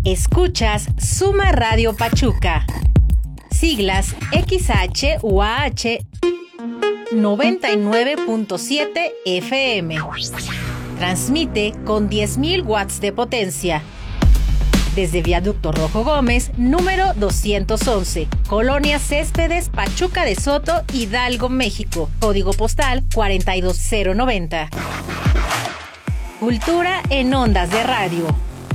Escuchas Suma Radio Pachuca. Siglas XHUAH 99.7 FM. Transmite con 10.000 watts de potencia. Desde Viaducto Rojo Gómez, número 211, Colonia Céspedes, Pachuca de Soto, Hidalgo, México. Código postal 42090. Cultura en ondas de radio.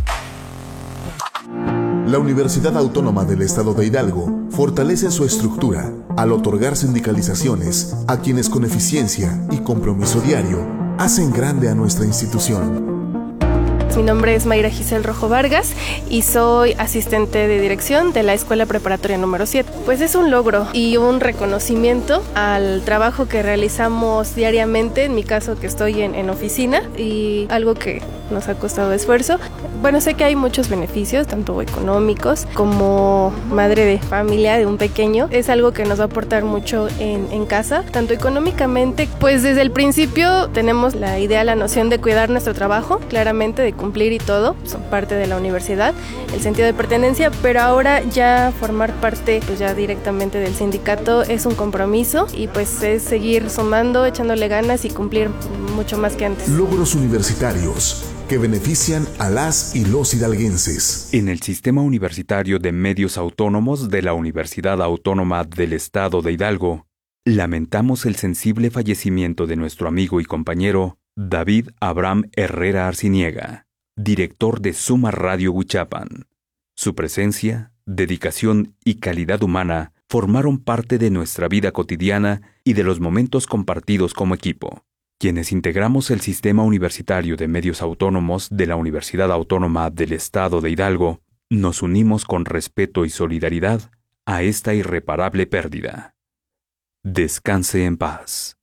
La Universidad Autónoma del Estado de Hidalgo fortalece su estructura al otorgar sindicalizaciones a quienes con eficiencia y compromiso diario hacen grande a nuestra institución. Mi nombre es Mayra Giselle Rojo Vargas y soy asistente de dirección de la Escuela Preparatoria número 7. Pues es un logro y un reconocimiento al trabajo que realizamos diariamente, en mi caso que estoy en oficina, y algo que nos ha costado esfuerzo. Bueno, sé que hay muchos beneficios, tanto económicos como madre de familia de un pequeño. Es algo que nos va a aportar mucho en casa, tanto económicamente, pues desde el principio tenemos la idea, la noción de cuidar nuestro trabajo, claramente de cumplir y todo, son parte de la universidad, el sentido de pertenencia, pero ahora ya formar parte pues ya directamente del sindicato es un compromiso y pues es seguir sumando, echándole ganas y cumplir mucho más que antes. Logros universitarios que benefician a las y los hidalguenses. En el Sistema Universitario de Medios Autónomos de la Universidad Autónoma del Estado de Hidalgo, lamentamos el sensible fallecimiento de nuestro amigo y compañero David Abraham Herrera Arciniega, director de Suma Radio Huichapan. Su presencia, dedicación y calidad humana formaron parte de nuestra vida cotidiana y de los momentos compartidos como equipo. Quienes integramos el Sistema Universitario de Medios Autónomos de la Universidad Autónoma del Estado de Hidalgo, nos unimos con respeto y solidaridad a esta irreparable pérdida. Descanse en paz.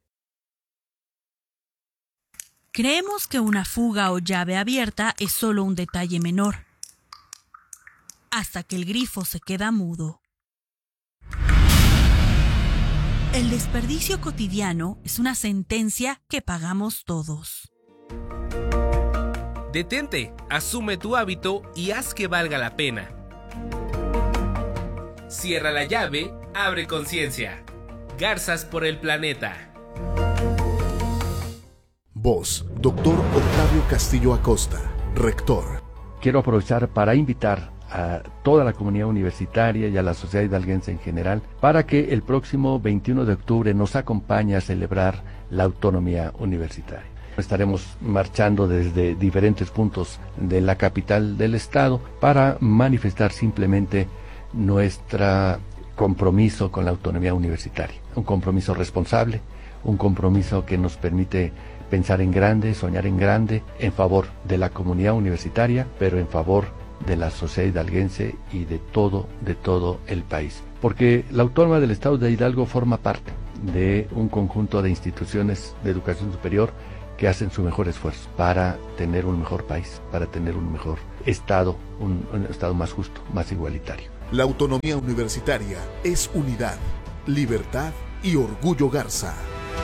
Creemos que una fuga o llave abierta es solo un detalle menor, hasta que el grifo se queda mudo. El desperdicio cotidiano es una sentencia que pagamos todos. Detente, asume tu hábito y haz que valga la pena. Cierra la llave, abre conciencia. Garzas por el planeta. Voz, Dr. Octavio Castillo Acosta, rector. Quiero aprovechar para invitar a toda la comunidad universitaria y a la sociedad hidalguense en general para que el próximo 21 de octubre nos acompañe a celebrar la autonomía universitaria. Estaremos marchando desde diferentes puntos de la capital del estado para manifestar simplemente nuestro compromiso con la autonomía universitaria. Un compromiso responsable, un compromiso que nos permite pensar en grande, soñar en grande, en favor de la comunidad universitaria, pero en favor de la sociedad hidalguense y de todo el país. Porque la Autónoma del Estado de Hidalgo forma parte de un conjunto de instituciones de educación superior que hacen su mejor esfuerzo para tener un mejor país, para tener un mejor estado, un estado más justo, más igualitario. La autonomía universitaria es unidad, libertad y orgullo Garza.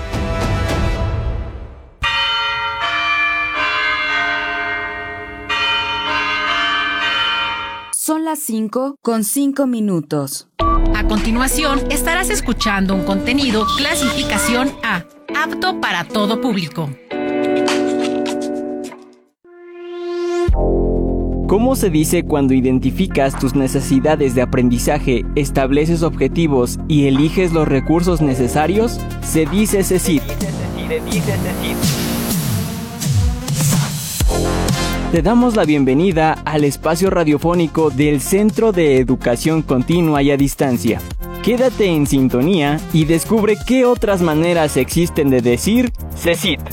Son las 5:05. A continuación, estarás escuchando un contenido clasificación A, apto para todo público. ¿Cómo se dice cuando identificas tus necesidades de aprendizaje, estableces objetivos y eliges los recursos necesarios? Se dice CECIT. Te damos la bienvenida al espacio radiofónico del Centro de Educación Continua y a Distancia. Quédate en sintonía y descubre qué otras maneras existen de decir CECIT.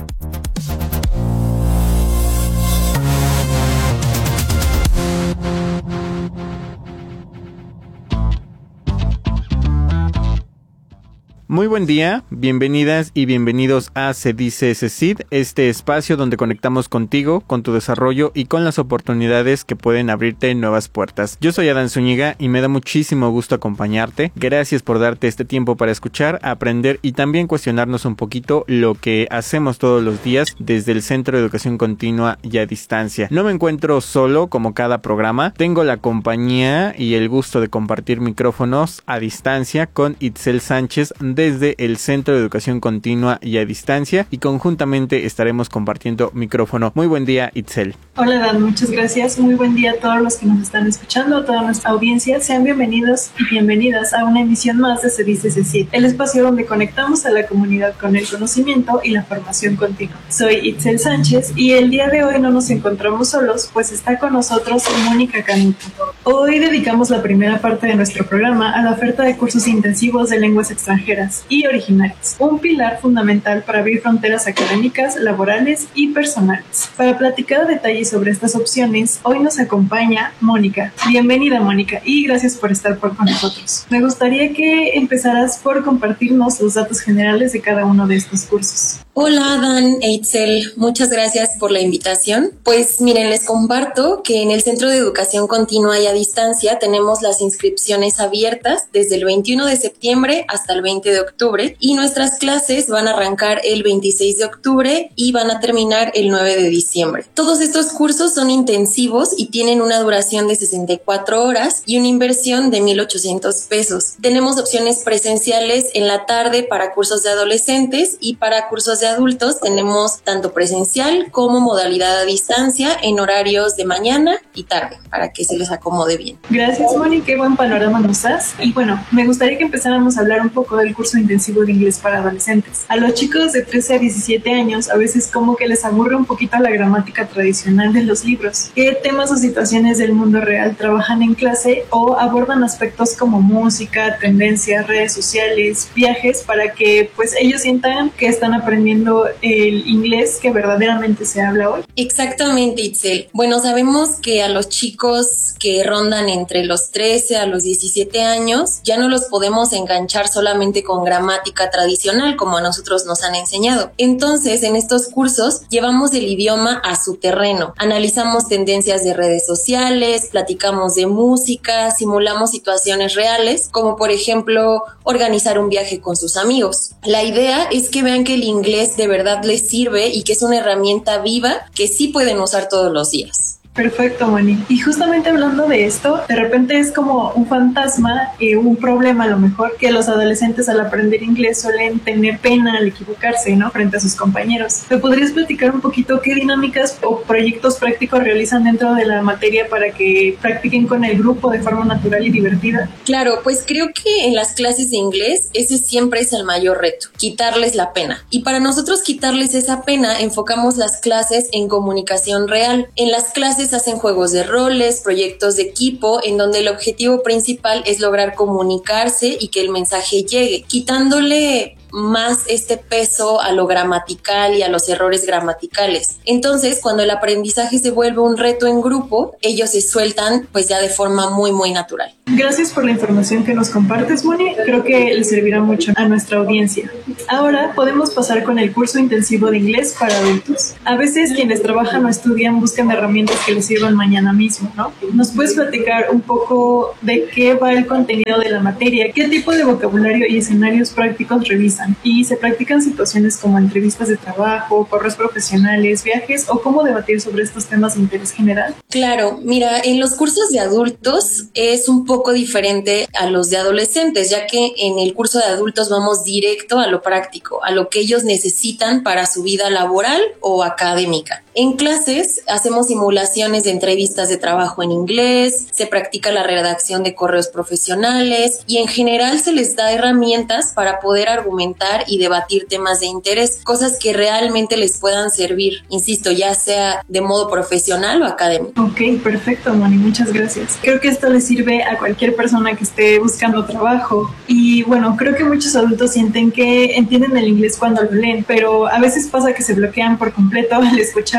Muy buen día, bienvenidas y bienvenidos a Se Dice CECID, este espacio donde conectamos contigo, con tu desarrollo y con las oportunidades que pueden abrirte nuevas puertas. Yo soy Adán Zúñiga y me da muchísimo gusto acompañarte. Gracias por darte este tiempo para escuchar, aprender y también cuestionarnos un poquito lo que hacemos todos los días desde el Centro de Educación Continua y a Distancia. No me encuentro solo como cada programa, tengo la compañía y el gusto de compartir micrófonos a distancia con Itzel Sánchez desde el Centro de Educación Continua y a Distancia, y conjuntamente estaremos compartiendo micrófono. Muy buen día, Itzel. Hola, Dan, muchas gracias. Muy buen día a todos los que nos están escuchando, a toda nuestra audiencia. Sean bienvenidos y bienvenidas a una emisión más de Se Dice CECID, el espacio donde conectamos a la comunidad con el conocimiento y la formación continua. Soy Itzel Sánchez y el día de hoy no nos encontramos solos, pues está con nosotros Mónica Canuto. Hoy dedicamos la primera parte de nuestro programa a la oferta de cursos intensivos de lenguas extranjeras y originarias, un pilar fundamental para abrir fronteras académicas, laborales y personales. Para platicar detalles sobre estas opciones, hoy nos acompaña Mónica. Bienvenida, Mónica, y gracias por estar con nosotros. Me gustaría que empezaras por compartirnos los datos generales de cada uno de estos cursos. Hola, Dan e Itzel, muchas gracias por la invitación. Pues miren, les comparto que en el Centro de Educación Continua y a Distancia tenemos las inscripciones abiertas desde el 21 de septiembre hasta el 20 de octubre y nuestras clases van a arrancar el 26 de octubre y van a terminar el 9 de diciembre. Todos estos cursos son intensivos y tienen una duración de 64 horas y una inversión de 1,800 pesos. Tenemos opciones presenciales en la tarde para cursos de adolescentes y para cursos de adultos tenemos tanto presencial como modalidad a distancia en horarios de mañana y tarde para que se les acomode bien. Gracias, Moni, qué buen panorama nos das. Y bueno, me gustaría que empezáramos a hablar un poco del curso intensivo de inglés para adolescentes. A los chicos de 13 a 17 años a veces como que les aburre un poquito la gramática tradicional de los libros. ¿Qué temas o situaciones del mundo real trabajan en clase o abordan aspectos como música, tendencias, redes sociales, viajes para que pues ellos sientan que están aprendiendo el inglés que verdaderamente se habla hoy? Exactamente, Itzel. Bueno, sabemos que a los chicos que rondan entre los 13 a los 17 años ya no los podemos enganchar solamente con gramática tradicional como a nosotros nos han enseñado. Entonces, en estos cursos llevamos el idioma a su terreno. Analizamos tendencias de redes sociales, platicamos de música, simulamos situaciones reales, como por ejemplo organizar un viaje con sus amigos. La idea es que vean que el inglés de verdad les sirve y que es una herramienta viva que sí pueden usar todos los días. Perfecto, Moni. Y justamente hablando de esto, de repente es como un fantasma, un problema a lo mejor, que los adolescentes al aprender inglés suelen tener pena al equivocarse, ¿no? Frente a sus compañeros. ¿Me podrías platicar un poquito qué dinámicas o proyectos prácticos realizan dentro de la materia para que practiquen con el grupo de forma natural y divertida? Claro, pues creo que en las clases de inglés ese siempre es el mayor reto, quitarles la pena. Y para nosotros quitarles esa pena, enfocamos las clases en comunicación real. En las clases hacen juegos de roles, proyectos de equipo, en donde el objetivo principal es lograr comunicarse y que el mensaje llegue, quitándole más este peso a lo gramatical y a los errores gramaticales. Entonces, cuando el aprendizaje se vuelve un reto en grupo, ellos se sueltan pues ya de forma muy, muy natural. Gracias por la información que nos compartes, Moni. Creo que le servirá mucho a nuestra audiencia. Ahora podemos pasar con el curso intensivo de inglés para adultos. A veces quienes trabajan o estudian buscan herramientas que les sirvan mañana mismo, ¿no? ¿Nos puedes platicar un poco de qué va el contenido de la materia? ¿Qué tipo de vocabulario y escenarios prácticos revisan? Y se practican situaciones como entrevistas de trabajo, correos profesionales, viajes o cómo debatir sobre estos temas de interés general. Claro, mira, en los cursos de adultos es un poco diferente a los de adolescentes, ya que en el curso de adultos vamos directo a lo práctico, a lo que ellos necesitan para su vida laboral o académica. En clases hacemos simulaciones de entrevistas de trabajo en inglés, se practica la redacción de correos profesionales y en general se les da herramientas para poder argumentar y debatir temas de interés, cosas que realmente les puedan servir, insisto, ya sea de modo profesional o académico. Ok, perfecto, Moni, muchas gracias. Creo que esto le sirve a cualquier persona que esté buscando trabajo y bueno, creo que muchos adultos sienten que entienden el inglés cuando lo leen, pero a veces pasa que se bloquean por completo al escuchar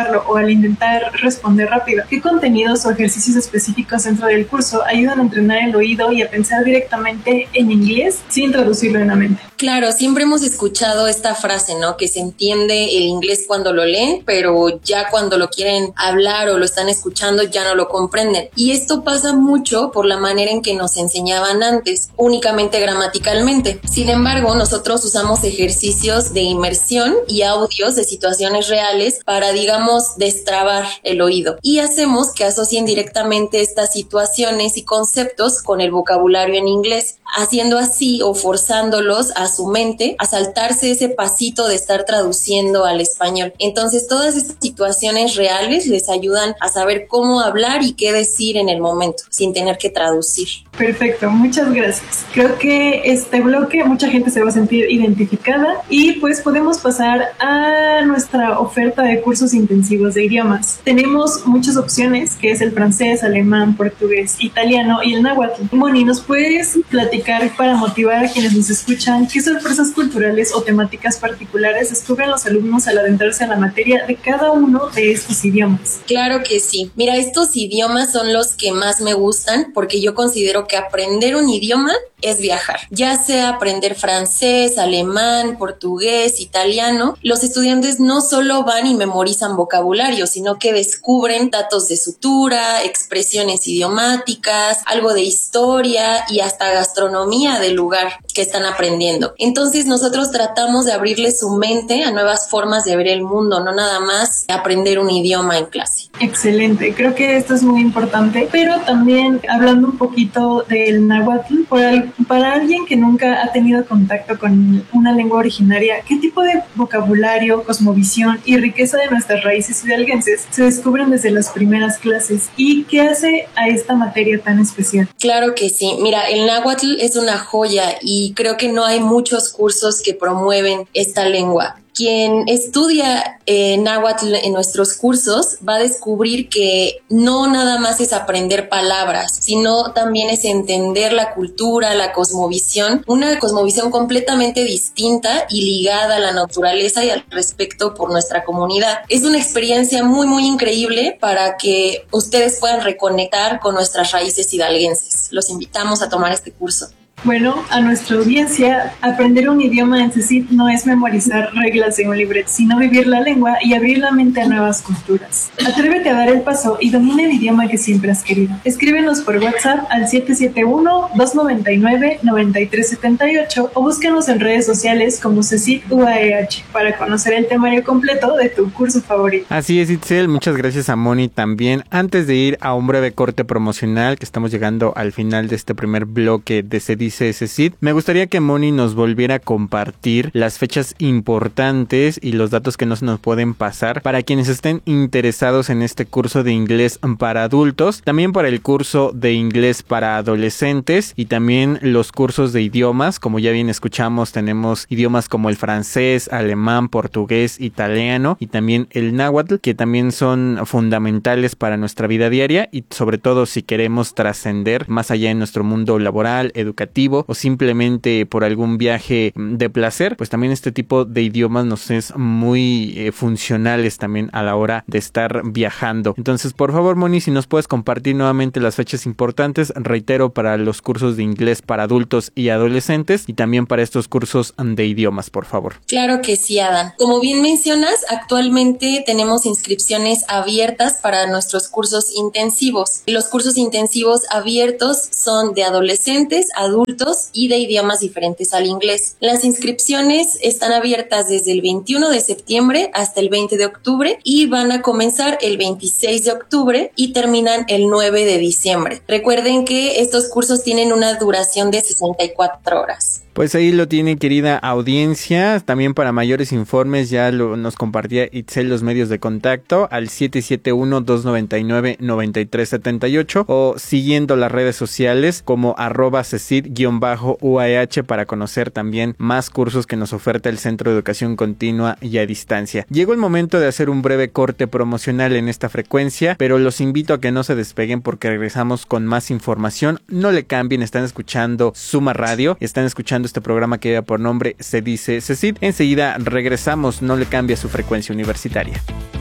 memorizarlo o al intentar responder rápido. ¿Qué contenidos o ejercicios específicos dentro del curso ayudan a entrenar el oído y a pensar directamente en inglés sin traducirlo en la mente? Claro, siempre hemos escuchado esta frase, ¿no? Que se entiende el inglés cuando lo leen, pero ya cuando lo quieren hablar o lo están escuchando ya no lo comprenden. Y esto pasa mucho por la manera en que nos enseñaban antes, únicamente gramaticalmente. Sin embargo, nosotros usamos ejercicios de inmersión y audios de situaciones reales para, digamos, destrabar el oído. Y hacemos que asocien directamente estas situaciones y conceptos con el vocabulario en inglés, haciendo así o forzándolos a su mente a saltarse ese pasito de estar traduciendo al español. Entonces, todas estas situaciones reales les ayudan a saber cómo hablar y qué decir en el momento, sin tener que traducir. Perfecto, muchas gracias. Creo que este bloque mucha gente se va a sentir identificada y pues podemos pasar a nuestra oferta de cursos intensivos de idiomas. Tenemos muchas opciones, que es el francés, alemán, portugués, italiano y el náhuatl. Moni, ¿nos puedes platicar para motivar a quienes nos escuchan qué sorpresas culturales o temáticas particulares descubren los alumnos al adentrarse a la materia de cada uno de estos idiomas? Claro que sí. Mira, estos idiomas son los que más me gustan porque yo considero que aprender un idioma es viajar. Ya sea aprender francés, alemán, portugués, italiano, los estudiantes no solo van y memorizan vocabulario, sino que descubren datos de sutura, expresiones idiomáticas, algo de historia y hasta gastronomía del lugar que están aprendiendo. Entonces nosotros tratamos de abrirle su mente a nuevas formas de ver el mundo, no nada más aprender un idioma en clase. Excelente, creo que esto es muy importante, pero también hablando un poquito del náhuatl, para alguien que nunca ha tenido contacto con una lengua originaria, ¿qué tipo de vocabulario, cosmovisión y riqueza de nuestras raíces hidalguenses se descubren desde las primeras clases? ¿Y qué hace a esta materia tan especial? Claro que sí. Mira, el náhuatl es una joya y creo que no hay muchos cursos que promueven esta lengua. Quien estudia náhuatl en nuestros cursos va a descubrir que no nada más es aprender palabras, sino también es entender la cultura, la cosmovisión, una cosmovisión completamente distinta y ligada a la naturaleza y al respeto por nuestra comunidad. Es una experiencia muy, muy increíble para que ustedes puedan reconectar con nuestras raíces hidalguenses. Los invitamos a tomar este curso. Bueno, a nuestra audiencia, aprender un idioma en CECIT no es memorizar reglas de un libreto, sino vivir la lengua y abrir la mente a nuevas culturas. Atrévete a dar el paso y domina el idioma que siempre has querido. Escríbenos por WhatsApp al 771-299-9378 o búscanos en redes sociales como CECIT UAEH para conocer el temario completo de tu curso favorito. Así es, Itzel, muchas gracias a Moni también. Antes de ir a un breve corte promocional, que estamos llegando al final de este primer bloque de CECIT, me gustaría que Moni nos volviera a compartir las fechas importantes y los datos que no se nos pueden pasar para quienes estén interesados en este curso de inglés para adultos, también para el curso de inglés para adolescentes y también los cursos de idiomas. Como ya bien escuchamos, tenemos idiomas como el francés, alemán, portugués, italiano y también el náhuatl, que también son fundamentales para nuestra vida diaria y sobre todo si queremos trascender más allá en nuestro mundo laboral, educativo o simplemente por algún viaje de placer, pues también este tipo de idiomas nos es muy funcionales también a la hora de estar viajando. Entonces, por favor, Moni, si nos puedes compartir nuevamente las fechas importantes, reitero, para los cursos de inglés para adultos y adolescentes y también para estos cursos de idiomas, por favor. Claro que sí, Adán. Como bien mencionas, actualmente tenemos inscripciones abiertas para nuestros cursos intensivos. Los cursos intensivos abiertos son de adolescentes, adultos y de idiomas diferentes al inglés. Las inscripciones están abiertas desde el 21 de septiembre hasta el 20 de octubre y van a comenzar el 26 de octubre y terminan el 9 de diciembre. Recuerden que estos cursos tienen una duración de 64 horas. Pues ahí lo tiene, querida audiencia. También para mayores informes ya nos compartía Itzel los medios de contacto al 771-299-9378 o siguiendo las redes sociales como @CECIT_UAEH para conocer también más cursos que nos oferta el Centro de Educación Continua y a Distancia. Llegó el momento de hacer un breve corte promocional en esta frecuencia, pero los invito a que no se despeguen porque regresamos con más información. No le cambien, están escuchando Suma Radio, están escuchando este programa que lleva por nombre Se Dice CECIT. Enseguida regresamos, no le cambie su frecuencia universitaria.